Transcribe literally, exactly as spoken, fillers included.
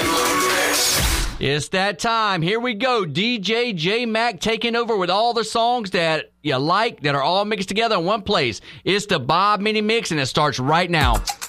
It's that time. Here we go. D J J Mac taking over with all the songs that you like that are all mixed together in one place. It's the Bob Mini Mix, and it starts right now.